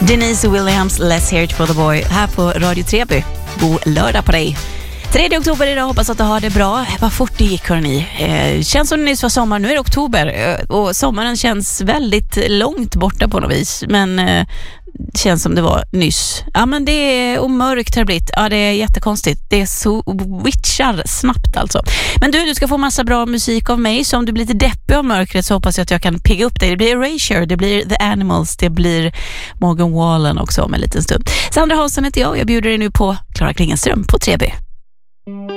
Denise Williams, Let's Hear It For The Boy här på Radio Treby. God lördag på dig. 3 oktober idag, hoppas att du har det bra. Vad fort det gick, hörni. Känns som det nyss var sommar, nu är det oktober. Och sommaren känns väldigt långt borta på något vis. Men känns som det var nyss. Ja, men det är och mörkt har det blivit. Ja, det är jättekonstigt. Det switchar snabbt alltså. Men du ska få massa bra musik av mig. Så om du blir lite deppig av mörkret så hoppas jag att jag kan pigga upp dig. Det blir Erasure, det blir The Animals, det blir Morgan Wallen också om en liten stund. Sandra Hansson heter jag. Jag bjuder dig nu på Klara Klingenström på Treby.